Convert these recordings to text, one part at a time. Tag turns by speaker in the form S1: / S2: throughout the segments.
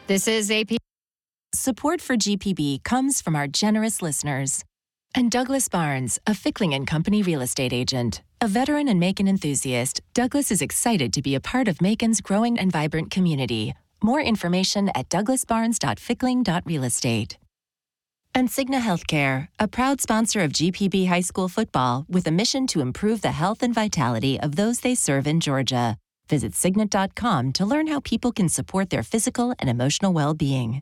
S1: This is AP.
S2: Support for GPB comes from our generous listeners. And Douglas Barnes, a Fickling & Company real estate agent. A veteran and Macon enthusiast, Douglas is excited to be a part of Macon's growing and vibrant community. More information at douglasbarnes.fickling.realestate. And Cigna Healthcare, a proud sponsor of GPB High School football with a mission to improve the health and vitality of those they serve in Georgia. Visit Cigna.com to learn how people can support their physical and emotional well-being.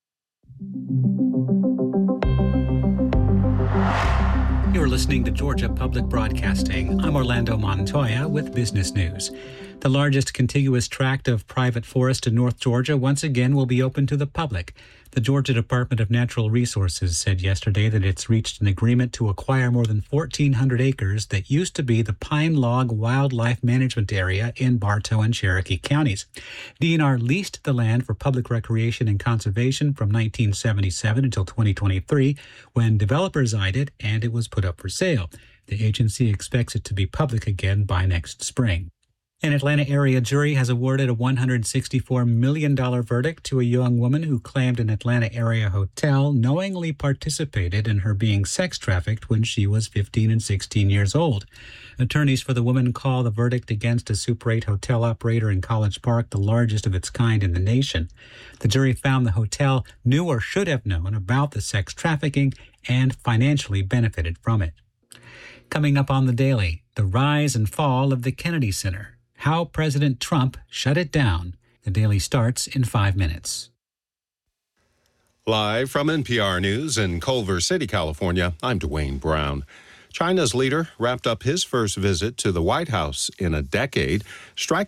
S3: You're listening to Georgia Public Broadcasting. I'm Orlando Montoya with business news. The largest contiguous tract of private forest in North Georgia once again will be open to the public. The Georgia Department of Natural Resources said yesterday that it's reached an agreement to acquire more than 1,400 acres that used to be the Pine Log Wildlife Management Area in Bartow and Cherokee counties. DNR leased the land for public recreation and conservation from 1977 until 2023, when developers eyed it and it was put up for sale. The agency expects it to be public again by next spring. An Atlanta area jury has awarded a $164 million verdict to a young woman who claimed an Atlanta area hotel knowingly participated in her being sex trafficked when she was 15 and 16 years old. Attorneys for the woman call the verdict against a Super 8 hotel operator in College Park the largest of its kind in the nation. The jury found the hotel knew or should have known about the sex trafficking and financially benefited from it. Coming up on The Daily, the rise and fall of the Kennedy Center. How President Trump shut it down. The Daily starts in 5 minutes.
S4: Live from NPR News in Culver City, California, I'm Dwayne Brown. China's leader wrapped up his first visit to the White House in a decade, striking